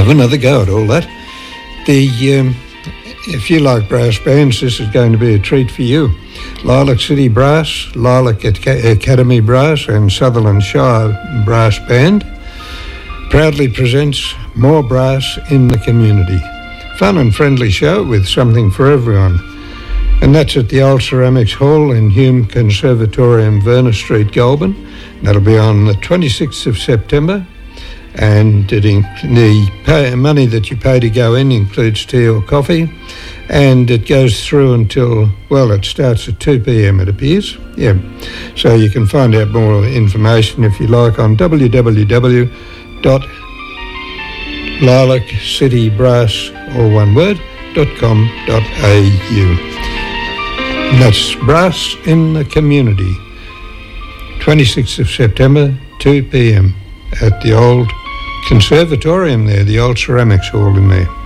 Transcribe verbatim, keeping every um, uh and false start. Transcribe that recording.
have another go at all that. The um, if you like brass bands, this is going to be a treat for you. Lilac City Brass, Lilac Academy Brass and Sutherland Shire Brass Band proudly presents More Brass in the Community. Fun and friendly show with something for everyone. And that's at the Old Ceramics Hall in Hume Conservatorium, Verner Street, Goulburn. That'll be on the twenty-sixth of September. And it in, the pay, money that you pay to go in includes tea or coffee. And it goes through until, well, it starts at two p.m. it appears. Yeah. So you can find out more information if you like on w w w dot lilac city brass, all one word, dot com dot a u. And that's Brass in the Community, twenty-sixth of September, two p.m. at the old Conservatorium there, the Old Ceramics Hall in there.